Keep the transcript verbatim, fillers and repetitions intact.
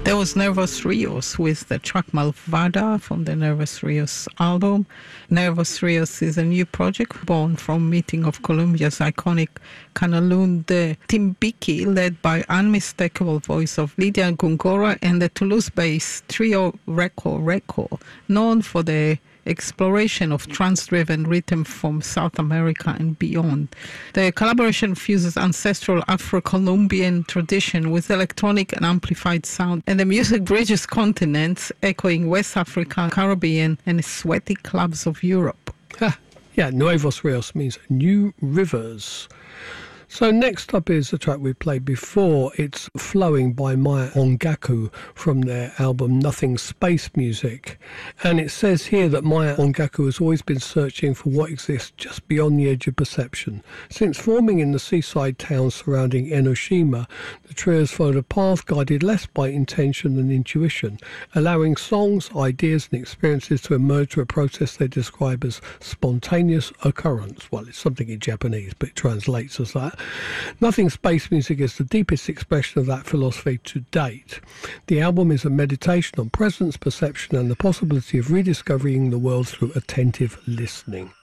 There was Nervos Rios with the track Malvada from the Nervos Rios album. Nervos Rios is a new project born from meeting of Colombia's iconic Canalún de Timbiqui, led by unmistakable voice of Lydia Gongora, and the Toulouse-based trio Reco Reco, known for the exploration of trance-driven rhythm from South America and beyond. The collaboration fuses ancestral Afro-Colombian tradition with electronic and amplified sound, and the music bridges continents, echoing West Africa, Caribbean, and sweaty clubs of Europe. Ah, yeah, Nuevos Rios means new rivers. So next up is the track we played before. It's Flowing by Maya Ongaku from their album Nothing Space Music. And it says here that Maya Ongaku has always been searching for what exists just beyond the edge of perception. Since forming in the seaside towns surrounding Enoshima, the trio has followed a path guided less by intention than intuition, allowing songs, ideas and experiences to emerge through a process they describe as spontaneous occurrence. Well, it's something in Japanese, but it translates as that. Nothing Space Music is the deepest expression of that philosophy to date. The album is a meditation on presence, perception and the possibility of rediscovering the world through attentive listening.